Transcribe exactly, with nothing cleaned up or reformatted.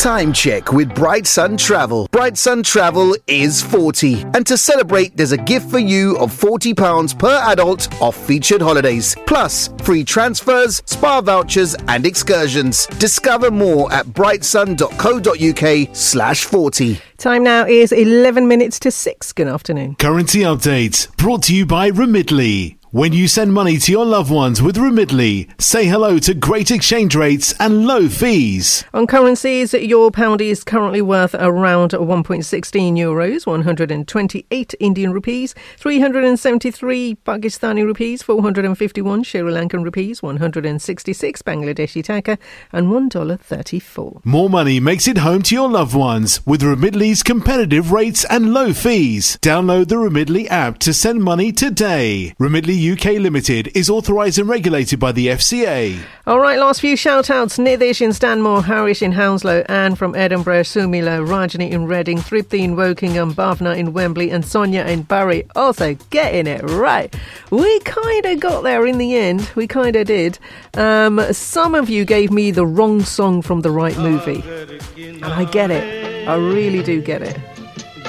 Time check with Bright Sun Travel. Bright Sun Travel is forty. And to celebrate, there's a gift for you of forty pounds per adult off featured holidays. Plus, free transfers, spa vouchers and excursions. Discover more at brightsun.co.uk slash 40. Time now is eleven minutes to six. Good afternoon. Currency update brought to you by Remitly. When you send money to your loved ones with Remitly, say hello to great exchange rates and low fees. On currencies, your pound is currently worth around one point one six euros, one hundred twenty-eight Indian rupees, three hundred seventy-three Pakistani rupees, four hundred fifty-one Sri Lankan rupees, one hundred sixty-six Bangladeshi taka, and one dollar thirty-four. More money makes it home to your loved ones with Remitly's competitive rates and low fees. Download the Remitly app to send money today. Remitly U K Limited is authorised and regulated by the F C A. All right, last few shout-outs. Nidhish in Stanmore, Harish in Hounslow, Anne from Edinburgh, Sumila, Rajani in Reading, Thripti in Wokingham, Bhavna in Wembley, and Sonia in Bury. Also getting it right. We kind of got there in the end. We kind of did. Um, some of you gave me the wrong song from the right movie. And I get it. I really do get it.